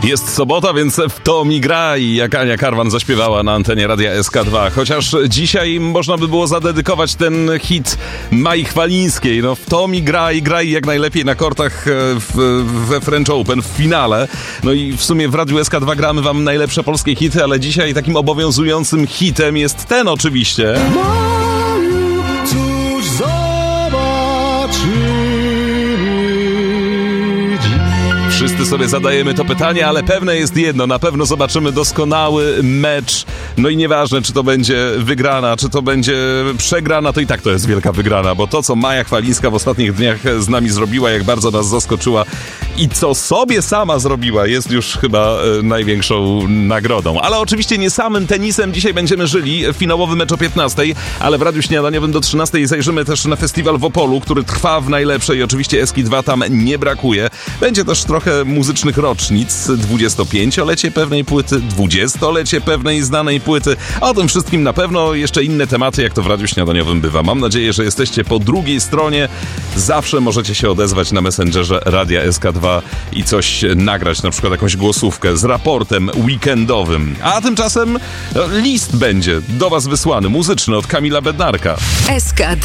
Jest sobota, więc w to mi gra i jak Ania Karwan zaśpiewała na antenie Radia SK2. Chociaż dzisiaj można by było zadedykować ten hit Mai Chwalińskiej. No w to mi gra i jak najlepiej na kortach we French Open w finale. No i w sumie w Radiu SK2 gramy wam najlepsze polskie hity, ale dzisiaj takim obowiązującym hitem jest ten oczywiście. Cóż zobaczymy dziś. Wszyscy sobie zadajemy to pytanie, ale pewne jest jedno, na pewno zobaczymy doskonały mecz. No i nieważne, czy to będzie wygrana, czy to będzie przegrana, to i tak to jest wielka wygrana, bo to, co Maja Chwalińska w ostatnich dniach z nami zrobiła, jak bardzo nas zaskoczyła i co sobie sama zrobiła, jest już chyba największą nagrodą. Ale oczywiście nie samym tenisem dzisiaj będziemy żyli. Finałowy mecz o 15:00, ale w Radiu Śniadaniowym do 13:00 zajrzymy też na festiwal w Opolu, który trwa w najlepszej i oczywiście Eski2 tam nie brakuje. Będzie też trochę muzycznych rocznic, 25-lecie pewnej płyty, 20-lecie pewnej znanej płyty. O tym wszystkim na pewno jeszcze inne tematy, jak to w Radiu Śniadaniowym bywa. Mam nadzieję, że jesteście po drugiej stronie. Zawsze możecie się odezwać na Messengerze Radia SK2 i coś nagrać, na przykład jakąś głosówkę z raportem weekendowym. A tymczasem list będzie do was wysłany, muzyczny od Kamila Bednarka. SK2